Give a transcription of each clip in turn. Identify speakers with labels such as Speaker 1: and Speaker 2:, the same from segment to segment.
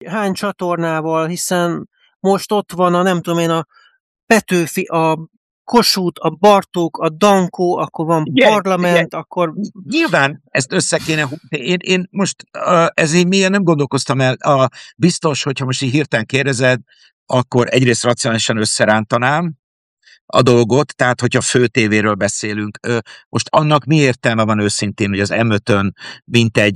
Speaker 1: hány csatornával, hiszen most ott van a, nem tudom én, a Petőfi, a Kossuth, a Bartók, a Dankó, akkor van Parlament, akkor...
Speaker 2: Nyilván ezt össze kéne... Én most ezért milyen nem gondolkoztam el. Biztos, hogyha most így hirtelen kérdezed, akkor egyrészt racionálisan összerántanám a dolgot, tehát hogyha fő tévéről beszélünk. Most annak mi értelme van őszintén, hogy az M5-ön mint egy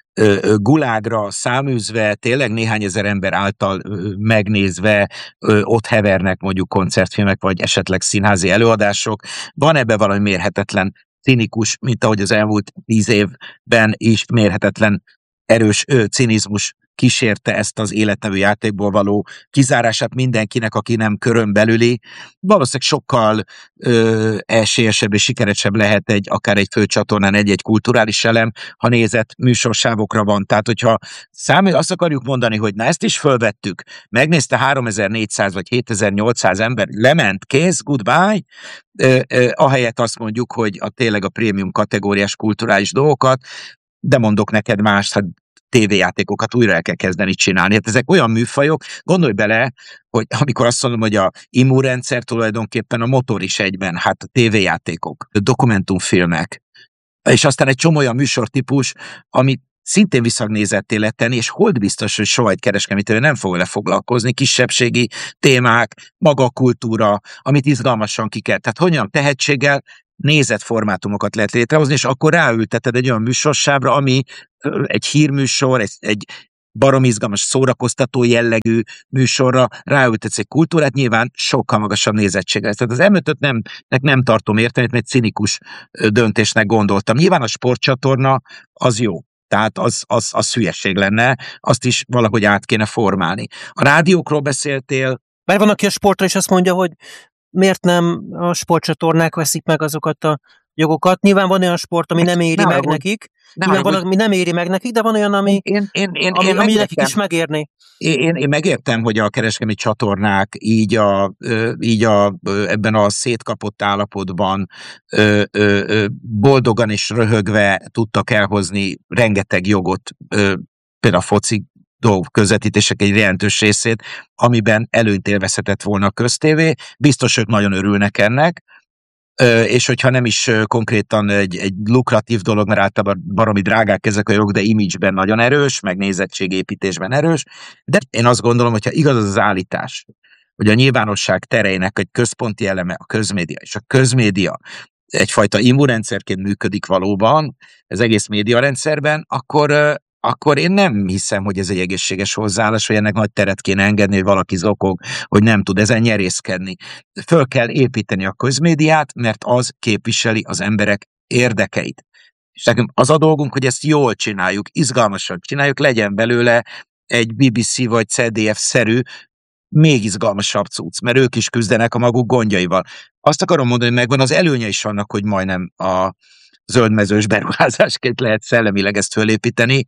Speaker 2: gulágra száműzve, tényleg néhány ezer ember által megnézve ott hevernek mondjuk koncertfilmek, vagy esetleg színházi előadások. Van ebbe valami mérhetetlen cinikus, mint ahogy az elmúlt 10 évben is mérhetetlen erős cinizmus kísérte ezt az életnevű játékból való kizárását mindenkinek, aki nem körön belüli. Valószínűleg sokkal esélyesebb és sikeresebb lehet akár egy főcsatornán egy kulturális elem, ha nézett műsorsávokra van. Tehát, hogyha azt akarjuk mondani, hogy na ezt is fölvettük, megnézte 3400 vagy 7800 ember, lement, kész, goodbye, ahelyett azt mondjuk, hogy tényleg a prémium kategóriás kulturális dolgokat, de mondok neked más, hát tévéjátékokat újra el kell kezdeni csinálni. Hát ezek olyan műfajok, gondolj bele, hogy amikor azt mondom, hogy a immunrendszer tulajdonképpen a motor is egyben, hát a tévéjátékok, a dokumentumfilmek, és aztán egy csomó olyan műsortípus, amit szintén visszagnézetté lehet tenni, és hold biztos, hogy soha egy kereskedelmi tévé nem fog vele foglalkozni, kisebbségi témák, maga a kultúra, amit izgalmasan ki kell. Tehát hogyan tehetséggel nézett formátumokat lehet létrehozni, és akkor ráülteted egy olyan műsorsávra, ami egy hírműsor, egy baromi izgalmas szórakoztató jellegű műsorra ráültetsz egy kultúrát, nyilván sokkal magasabb nézettségre. Tehát az M5-öt nem tartom érteni, mert cinikus döntésnek gondoltam. Nyilván a sportcsatorna az jó. Tehát az hülyeség lenne, azt is valahogy át kéne formálni. A rádiókról beszéltél.
Speaker 1: Bár van, aki a sportra is azt mondja, hogy miért nem a sportcsatornák veszik meg azokat a jogokat. Nyilván van olyan sport, ami nem éri meg nekik. Nyilván van, ami nem éri meg nekik, de van olyan, ami nekik is megérni.
Speaker 2: Én megértem, hogy a kereskedelmi csatornák így ebben a szétkapott állapotban boldogan és röhögve tudtak elhozni rengeteg jogot, például a foci közvetítések egy jelentős részét, amiben előnyt élvezhetett volna a köztévé. Biztos, ők nagyon örülnek ennek, és hogyha nem is konkrétan egy lukratív dolog, mert általában baromi drágák ezek a jogok, de image-ben nagyon erős, meg nézettségépítésben erős, de én azt gondolom, hogyha igaz az állítás, hogy a nyilvánosság tereinek egy központi eleme a közmédia, és a közmédia egyfajta immunrendszerként működik valóban, az egész médiarendszerben, akkor én nem hiszem, hogy ez egy egészséges hozzáállás, hogy ennek nagy teret kéne engedni, hogy valaki zokog, hogy nem tud ezen nyerészkedni. Föl kell építeni a közmédiát, mert az képviseli az emberek érdekeit. És nekünk az a dolgunk, hogy ezt jól csináljuk, izgalmasan csináljuk, legyen belőle egy BBC vagy CDF-szerű, még izgalmasabb cucc, mert ők is küzdenek a maguk gondjaival. Azt akarom mondani, hogy megvan az előnye is annak, hogy majdnem a zöldmezős beruházásként lehet szellemileg ezt fölépíteni,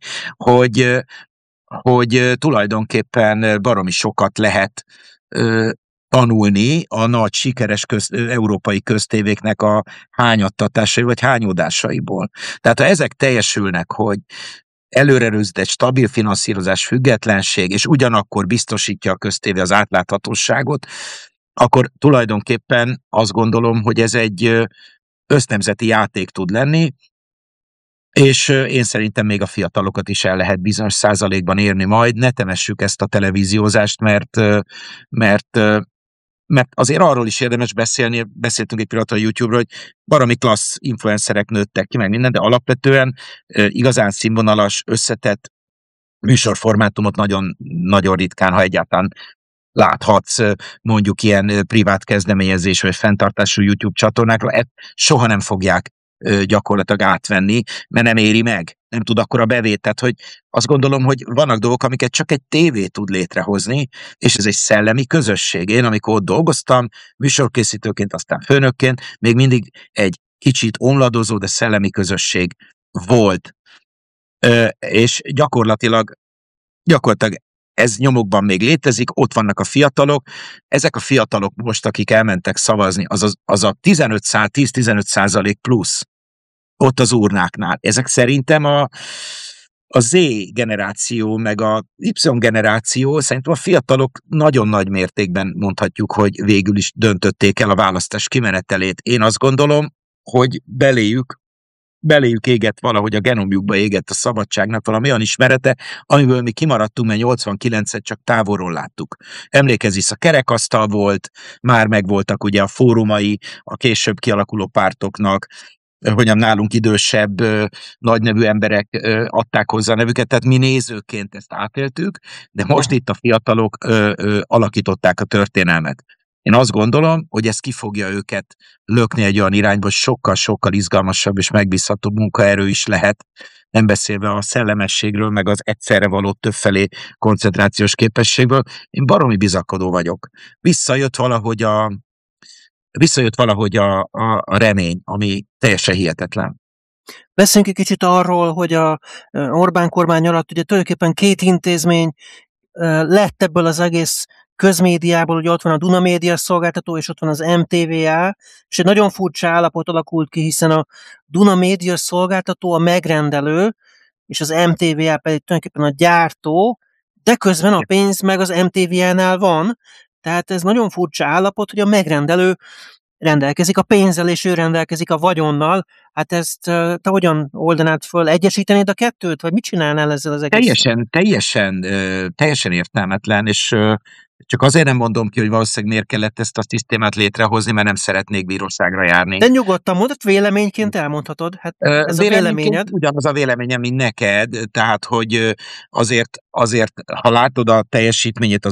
Speaker 2: hogy tulajdonképpen baromi sokat lehet tanulni a nagy sikeres európai köztévéknek a hányattatásai vagy hányódásaiból. Tehát ha ezek teljesülnek, hogy előre rögzített stabil finanszírozás, függetlenség, és ugyanakkor biztosítja a köztévé az átláthatóságot, akkor tulajdonképpen azt gondolom, hogy ez egy össznemzeti játék tud lenni, és én szerintem még a fiatalokat is el lehet bizonyos százalékban érni majd. Ne temessük ezt a televíziózást, mert azért arról is érdemes beszélni, beszéltünk egy pillanatra a YouTube-ról, hogy baromi klassz influencerek nőttek ki, meg minden, de alapvetően igazán színvonalas, összetett műsorformátumot nagyon, nagyon ritkán, ha egyáltalán láthatsz mondjuk ilyen privát kezdeményezés vagy fenntartású YouTube csatornákra, soha nem fogják gyakorlatilag átvenni, mert nem éri meg, nem tud akkora bevételt, hogy azt gondolom, hogy vannak dolgok, amiket csak egy tévé tud létrehozni, és ez egy szellemi közösség. Én, amikor ott dolgoztam, műsorkészítőként, aztán főnökként, még mindig egy kicsit omladozó, de szellemi közösség volt. És gyakorlatilag ez nyomokban még létezik, ott vannak a fiatalok, ezek a fiatalok most, akik elmentek szavazni, az a 10-15% plusz ott az urnáknál. Ezek szerintem a Z generáció, meg a Y generáció, szerintem a fiatalok nagyon nagy mértékben mondhatjuk, hogy végül is döntötték el a választás kimenetelét. Én azt gondolom, hogy beléjük égett valahogy, a genomjukba égett a szabadságnak valami olyan ismerete, amiből mi kimaradtunk, mert 89-et csak távolról láttuk. Emlékezz, a kerekasztal volt, már megvoltak ugye a fórumai a később kialakuló pártoknak, hogyan nálunk idősebb, nagynevű emberek adták hozzá a nevüket, tehát mi nézőként ezt átéltük, de most itt a fiatalok alakították a történelmet. Én azt gondolom, hogy ez ki fogja őket lökni egy olyan irányba, hogy sokkal-sokkal izgalmasabb és megbízhatóbb munkaerő is lehet, nem beszélve a szellemességről, meg az egyszerre való többfelé koncentrációs képességből. Én baromi bizakodó vagyok. Visszajött valahogy a remény, ami teljesen hihetetlen.
Speaker 1: Beszéljünk egy kicsit arról, hogy a Orbán kormány alatt ugye tulajdonképpen két intézmény lett ebből az egész közmédiából, ugye ott van a Duna Média szolgáltató, és ott van az MTVA, és egy nagyon furcsa állapot alakult ki, hiszen a Duna Média szolgáltató a megrendelő, és az MTVA pedig tulajdonképpen a gyártó, de közben a pénz meg az MTVA-nál van, tehát ez nagyon furcsa állapot, hogy a megrendelő rendelkezik a pénzzel, és ő rendelkezik a vagyonnal. Hát ezt te hogyan oldanád föl? Egyesítenéd a kettőt? Vagy mit csinálnál ezzel az egész?
Speaker 2: Teljesen értelmetlen, és csak azért nem mondom ki, hogy valószínűleg miért kellett ezt a szisztémát létrehozni, mert nem szeretnék bíróságra járni.
Speaker 1: De nyugodtan mondod, véleményként elmondhatod. Hát ez a véleményed.
Speaker 2: Ugyanaz a véleményem, mint neked, tehát, hogy azért, ha látod a teljesítményét